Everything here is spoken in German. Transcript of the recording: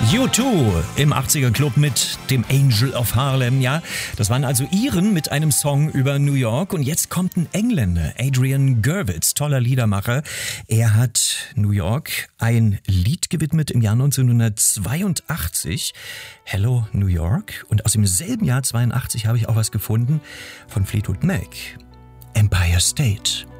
U2 im 80er Club mit dem Angel of Harlem, ja. Das waren also Iren mit einem Song über New York. Und jetzt kommt ein Engländer, Adrian Gurvitz, toller Liedermacher. Er hat New York ein Lied gewidmet im Jahr 1982, Hello New York. Und aus dem selben Jahr 82 habe ich auch was gefunden von Fleetwood Mac, Empire State.